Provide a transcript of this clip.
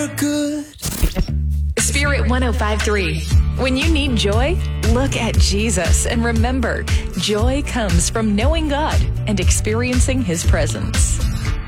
you're good. Spirit 105.3. When you need joy, look at Jesus and remember, joy comes from knowing God and experiencing His presence.